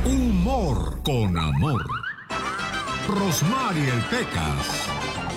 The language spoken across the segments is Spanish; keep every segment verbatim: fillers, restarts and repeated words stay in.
Humor con amor. Rosmarie Pecas.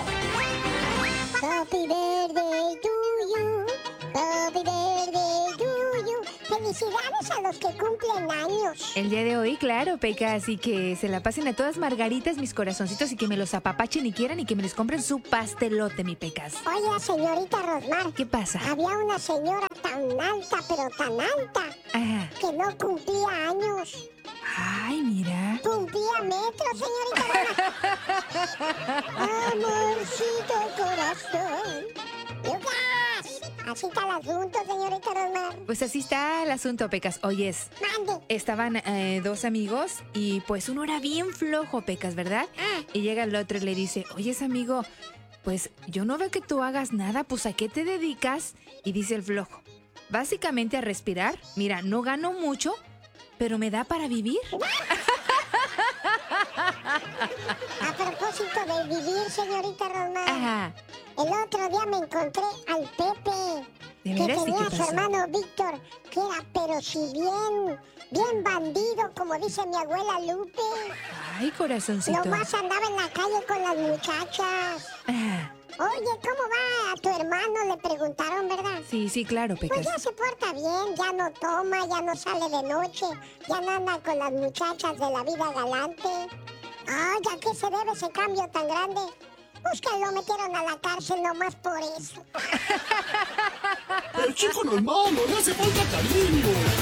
Happy birthday to you. Happy birthday to you. Felicidades a los que cumplen años. El día de hoy, claro, Pecas, y que se la pasen a todas margaritas, mis corazoncitos, y que me los apapachen y quieran y que me les compren su pastelote, mi Pecas. Oye, señorita Rosmar. ¿Qué pasa? Había una señora tan alta, pero tan alta, Ajá. que no cumplía años. Ay, mira. Cumplía metros, señorita Rosmar. Amorcito corazón. Lucas. Así está el asunto, señorita Rosmar. Pues así está el asunto, Pecas. Oyes, Mande. estaban eh, dos amigos y pues uno era bien flojo, Pecas, ¿verdad? Ah. Y llega el otro y le dice, oyes, amigo, pues yo no veo que tú hagas nada, pues ¿a qué te dedicas? Y dice el flojo, básicamente a respirar. Mira, no gano mucho, pero me da para vivir. A propósito de vivir, señorita Rosmar. Ajá. El otro día me encontré al Pepe, ¿De que veras? ¿Y tenía qué a su pasó? hermano Víctor, que era pero si bien, bien bandido, como dice mi abuela Lupe. Ay, corazoncito. Nomás andaba en la calle con las muchachas. Ah, Oye, ¿cómo va a tu hermano? Le preguntaron, ¿verdad? sí, sí, claro, Pues Pecas. ya se porta bien, ya no toma, ya no sale de noche, ya no anda con las muchachas de la vida galante. Ay, ¿a qué se debe ese cambio tan grande? Pues que lo metieron a la cárcel nomás por eso. El chico no es malo, le hace falta cariño.